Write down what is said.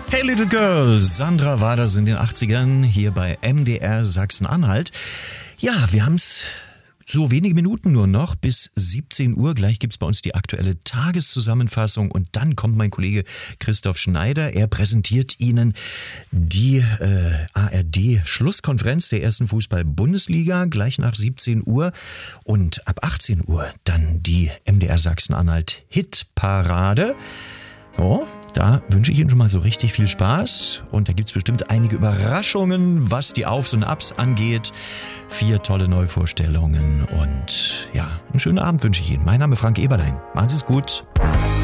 Hey Little Girl, Sandra war das in den 80ern hier bei MDR Sachsen-Anhalt. Ja, wir haben's so wenige Minuten nur noch bis 17 Uhr. Gleich gibt's bei uns die aktuelle Tageszusammenfassung und dann kommt mein Kollege Christoph Schneider. Er präsentiert Ihnen die ARD-Schlusskonferenz der ersten Fußball-Bundesliga gleich nach 17 Uhr und ab 18 Uhr dann die MDR Sachsen-Anhalt Hitparade. Oh, da wünsche ich Ihnen schon mal so richtig viel Spaß und da gibt's bestimmt einige Überraschungen, was die Aufs und Abs angeht. 4 tolle Neuvorstellungen und ja, einen schönen Abend wünsche ich Ihnen. Mein Name ist Frank Eberlein. Machen Sie es gut.